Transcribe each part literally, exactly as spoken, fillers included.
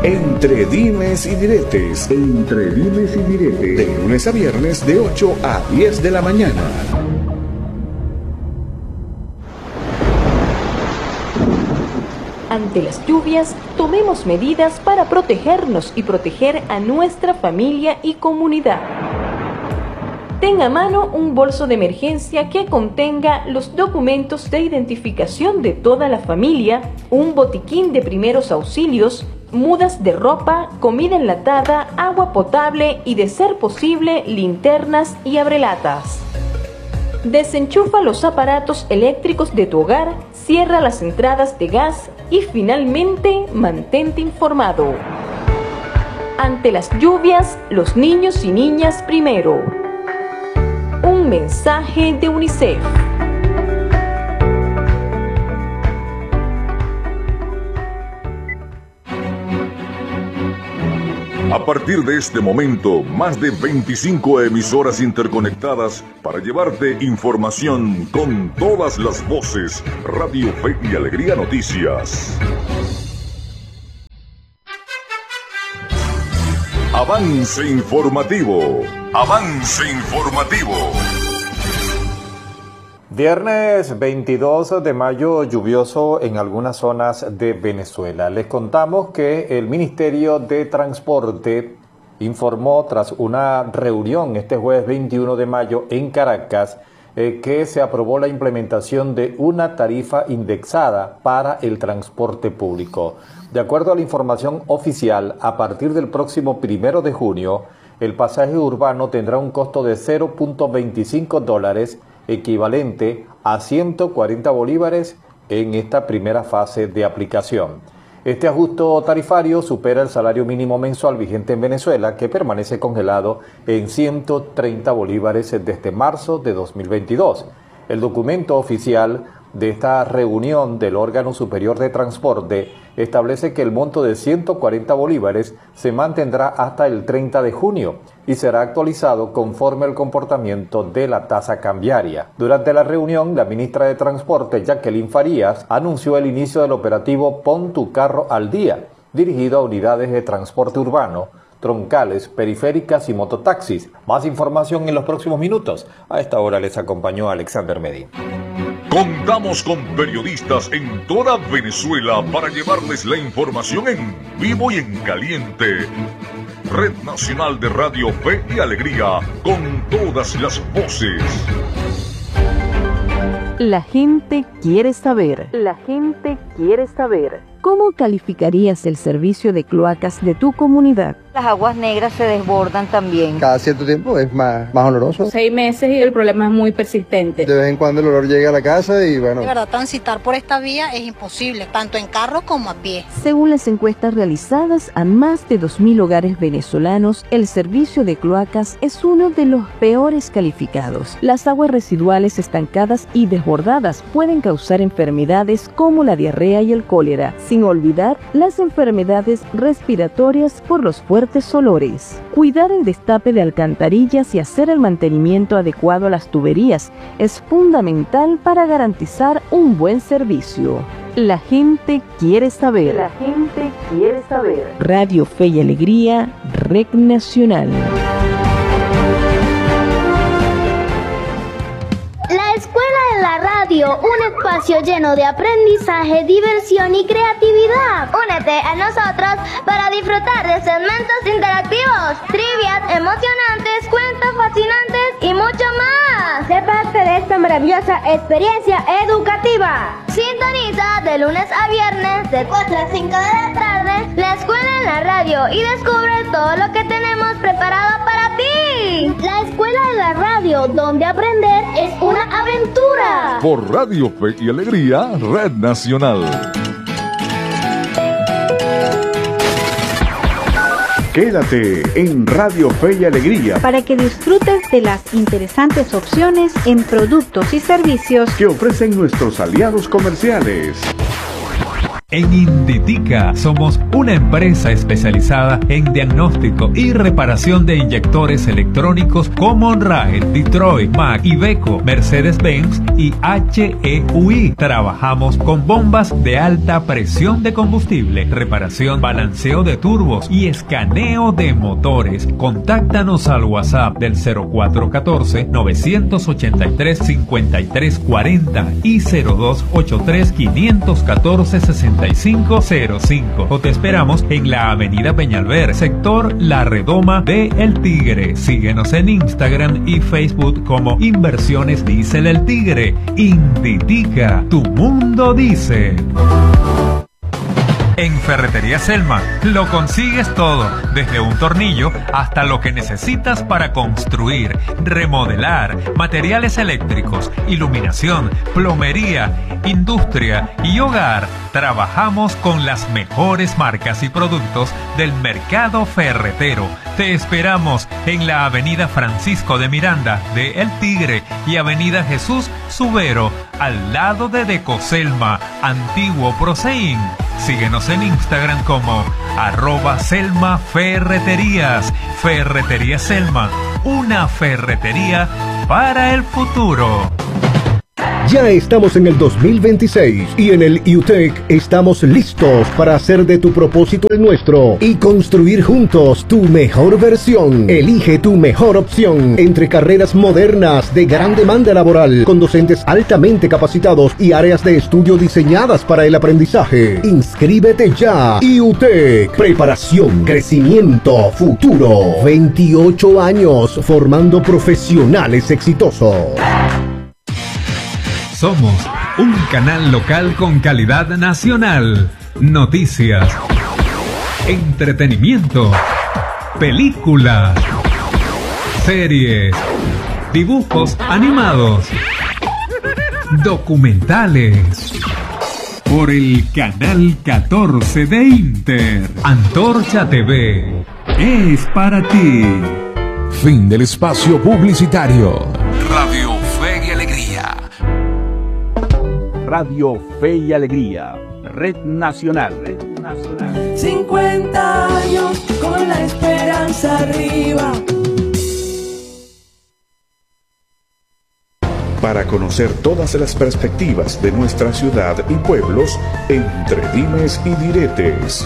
Entre dimes y diretes. Entre dimes y diretes. De lunes a viernes de ocho a diez de la mañana. Ante las lluvias, tomemos medidas para protegernos y proteger a nuestra familia y comunidad. Tenga a mano un bolso de emergencia que contenga los documentos de identificación de toda la familia, un botiquín de primeros auxilios, mudas de ropa, comida enlatada, agua potable y, de ser posible, linternas y abrelatas. Desenchufa los aparatos eléctricos de tu hogar, cierra las entradas de gas y, finalmente, mantente informado. Ante las lluvias, los niños y niñas primero. Un mensaje de UNICEF. A partir de este momento, más de veinticinco emisoras interconectadas para llevarte información con todas las voces. Radio Fe y Alegría Noticias. Avance informativo. Avance informativo. Viernes veintidós de mayo, lluvioso en algunas zonas de Venezuela. Les contamos que el Ministerio de Transporte informó tras una reunión este jueves veintiuno de mayo en Caracas eh, que se aprobó la implementación de una tarifa indexada para el transporte público. De acuerdo a la información oficial, a partir del próximo primero de junio, el pasaje urbano tendrá un costo de cero punto veinticinco dólares, equivalente a ciento cuarenta bolívares en esta primera fase de aplicación. Este ajuste tarifario supera el salario mínimo mensual vigente en Venezuela, que permanece congelado en ciento treinta bolívares desde marzo de dos mil veintidós. El documento oficial de esta reunión del órgano superior de transporte establece que el monto de ciento cuarenta bolívares se mantendrá hasta el treinta de junio y será actualizado conforme al comportamiento de la tasa cambiaria. Durante la reunión, la ministra de Transporte, Jacqueline Farías, anunció el inicio del operativo Pon tu carro al día, dirigido a unidades de transporte urbano, troncales, periféricas y mototaxis. Más información en los próximos minutos. A esta hora les acompañó Alexander Medina. Contamos con periodistas en toda Venezuela para llevarles la información en vivo y en caliente. Red Nacional de Radio Fe y Alegría, con todas las voces. La gente quiere saber. La gente quiere saber. ¿Cómo calificarías el servicio de cloacas de tu comunidad? Las aguas negras se desbordan también. Cada cierto tiempo es más, más oloroso. Seis meses y el problema es muy persistente. De vez en cuando el olor llega a la casa y bueno. De verdad, transitar por esta vía es imposible, tanto en carro como a pie. Según las encuestas realizadas a más de dos mil hogares venezolanos, el servicio de cloacas es uno de los peores calificados. Las aguas residuales estancadas y desbordadas pueden causar enfermedades como la diarrea y el cólera, sin olvidar las enfermedades respiratorias por los fuertes olores. Cuidar el destape de alcantarillas y hacer el mantenimiento adecuado a las tuberías es fundamental para garantizar un buen servicio. La gente quiere saber. La gente quiere saber. Radio Fe y Alegría, Red Nacional. La Escuela de la Radio, un espacio lleno de aprendizaje, diversión y creatividad. Únete a nosotros para disfrutar de segmentos interactivos, trivias emocionantes, cuentos fascinantes y mucho más. Sé parte de esta maravillosa experiencia educativa. Sintoniza de lunes a viernes de cuatro a cinco de la tarde la Escuela en la Radio y descubre todo lo que tenemos preparado para ti. La Escuela de la Radio, donde aprender es una aventura. Por Radio Fe y Alegría, Red Nacional. Quédate en Radio Fe y Alegría para que disfrutes de las interesantes opciones en productos y servicios que ofrecen nuestros aliados comerciales. En Inditica somos una empresa especializada en diagnóstico y reparación de inyectores electrónicos como Honrae, Detroit, Mack, Iveco, Mercedes-Benz y H E U I. Trabajamos con bombas de alta presión de combustible, reparación, balanceo de turbos y escaneo de motores. Contáctanos al WhatsApp del cero cuatro uno cuatro, nueve ocho tres, cinco tres cuatro cero y cero dos ocho tres, cinco uno cuatro, seis cinco cero cinco o te esperamos en la avenida Peñalver, sector La Redoma de El Tigre. Síguenos en Instagram y Facebook como Inversiones Diesel El Tigre. Inditica, tu mundo dice. En Ferretería Selma lo consigues todo, desde un tornillo hasta lo que necesitas para construir, remodelar, materiales eléctricos, iluminación, plomería, industria y hogar. Trabajamos con las mejores marcas y productos del mercado ferretero. Te esperamos en la avenida Francisco de Miranda de El Tigre y avenida Jesús Subero, al lado de Decoselma, antiguo Proseín. Síguenos en Instagram como arroba Selma Ferreterías. Ferretería Selma, una ferretería para el futuro. Ya estamos en el dos mil veintiséis y en el I U T E C estamos listos para hacer de tu propósito el nuestro y construir juntos tu mejor versión. Elige tu mejor opción entre carreras modernas de gran demanda laboral con docentes altamente capacitados y áreas de estudio diseñadas para el aprendizaje. Inscríbete ya. I U T E C, preparación, crecimiento, futuro. veintiocho años formando profesionales exitosos. Somos un canal local con calidad nacional. Noticias, entretenimiento, películas, series, dibujos animados, documentales. Por el canal catorce de Inter. Antorcha T V es para ti. Fin del espacio publicitario. Radio Fe y Alegría. Radio Fe y Alegría, Red Nacional. Red Nacional. cincuenta años con la esperanza arriba. Para conocer todas las perspectivas de nuestra ciudad y pueblos, entre dimes y diretes.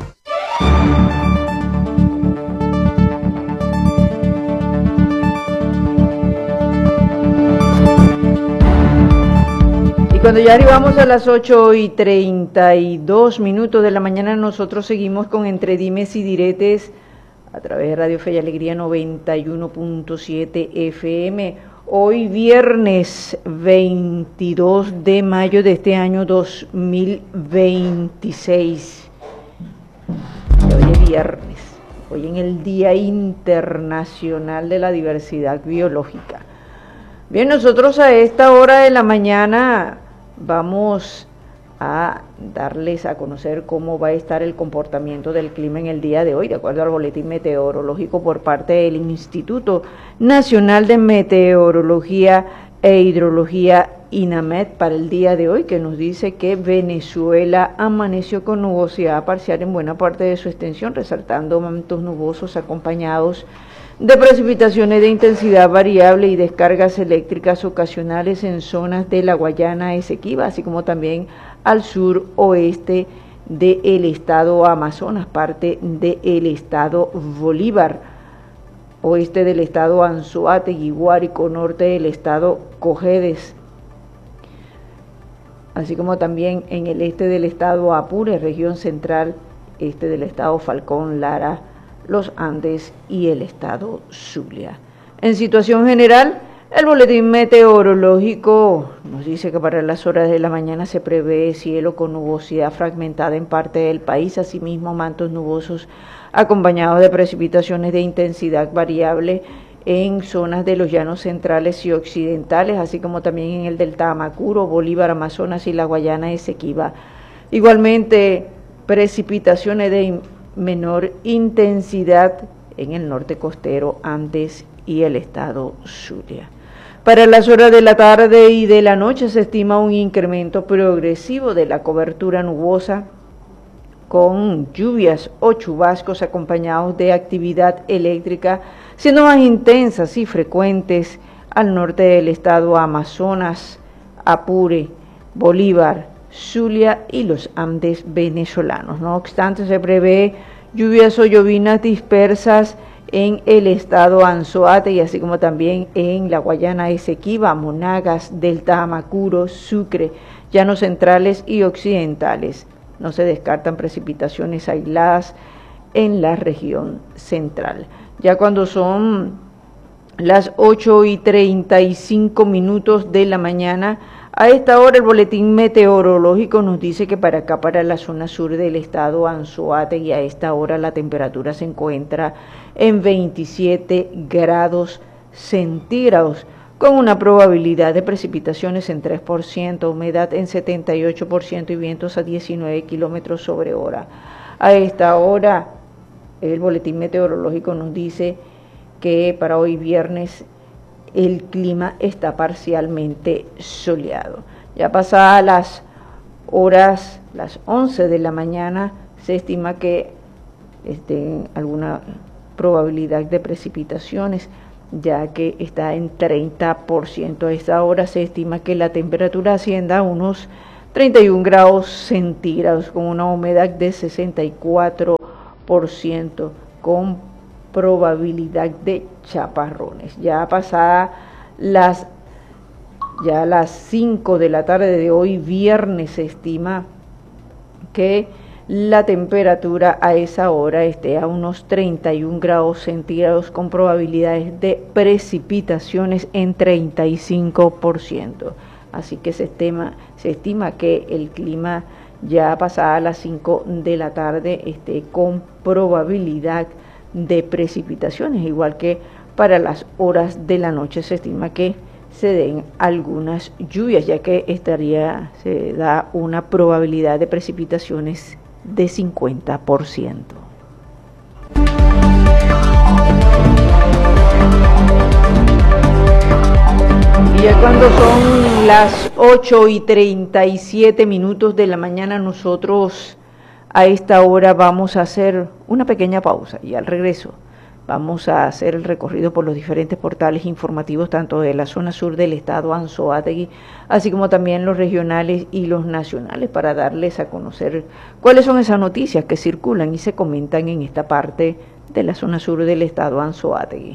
Cuando ya arribamos a las ocho y treinta y dos minutos de la mañana, nosotros seguimos con Entre Dimes y Diretes a través de Radio Fe y Alegría noventa y uno punto siete F M. Hoy viernes veintidós de mayo de este año dos mil veintiséis. Hoy es viernes, hoy en el Día Internacional de la Diversidad Biológica. Bien, nosotros a esta hora de la mañana vamos a darles a conocer cómo va a estar el comportamiento del clima en el día de hoy, de acuerdo al boletín meteorológico por parte del Instituto Nacional de Meteorología e Hidrología, INAMED, para el día de hoy, que nos dice que Venezuela amaneció con nubosidad parcial en buena parte de su extensión, resaltando mantos nubosos acompañados de precipitaciones de intensidad variable y descargas eléctricas ocasionales en zonas de la Guayana Esequiba, así como también al sur oeste del estado Amazonas, parte del estado Bolívar, oeste del estado Anzoátegui, Guárico, norte del estado Cojedes, así como también en el este del estado Apure, región central, este del estado Falcón, Lara, los Andes y el estado Zulia. En situación general, el boletín meteorológico nos dice que para las horas de la mañana se prevé cielo con nubosidad fragmentada en parte del país, asimismo mantos nubosos acompañados de precipitaciones de intensidad variable en zonas de los llanos centrales y occidentales, así como también en el delta Amacuro, Bolívar, Amazonas y la Guayana Esequiba. Igualmente, precipitaciones de menor intensidad en el norte costero, Andes y el estado Zulia. Para las horas de la tarde y de la noche se estima un incremento progresivo de la cobertura nubosa con lluvias o chubascos acompañados de actividad eléctrica, siendo más intensas y frecuentes al norte del estado Amazonas, Apure, Bolívar, Zulia y los Andes venezolanos. No obstante, se prevé lluvias o llovinas dispersas en el estado Anzoátegui, así como también en la Guayana Esequiba, Monagas, Delta Amacuro, Sucre, llanos centrales y occidentales. No se descartan precipitaciones aisladas en la región central. Ya cuando son las ocho y treinta y cinco minutos de la mañana, a esta hora el boletín meteorológico nos dice que para acá, para la zona sur del estado Anzoátegui, a esta hora la temperatura se encuentra en veintisiete grados centígrados, con una probabilidad de precipitaciones en tres por ciento, humedad en setenta y ocho por ciento y vientos a diecinueve kilómetros sobre hora. A esta hora el boletín meteorológico nos dice que para hoy viernes el clima está parcialmente soleado. Ya pasadas las horas, las once de la mañana, se estima que esté alguna probabilidad de precipitaciones, ya que está en treinta por ciento. A esta hora se estima que la temperatura ascienda a unos treinta y un grados centígrados, con una humedad de sesenta y cuatro por ciento, con probabilidad de chaparrones. Ya pasada las ya las cinco de la tarde de hoy viernes, se estima que la temperatura a esa hora esté a unos treinta y un grados centígrados, con probabilidades de precipitaciones en treinta y cinco por ciento. Así que se estima, se estima que el clima ya pasada las cinco de la tarde esté con probabilidad de precipitaciones, igual que para las horas de la noche se estima que se den algunas lluvias, ya que estaría, se da una probabilidad de precipitaciones de cincuenta por ciento. Y ya cuando son las ocho y treinta y siete minutos de la mañana, nosotros a esta hora vamos a hacer una pequeña pausa y al regreso vamos a hacer el recorrido por los diferentes portales informativos, tanto de la zona sur del estado Anzoátegui, así como también los regionales y los nacionales, para darles a conocer cuáles son esas noticias que circulan y se comentan en esta parte de la zona sur del estado Anzoátegui.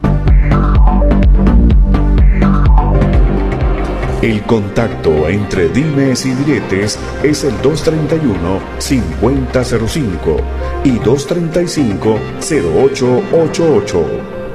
El contacto entre dimes y diretes es el dos treinta y uno, cincuenta cero cinco y dos treinta y cinco, cero ocho ochenta y ocho.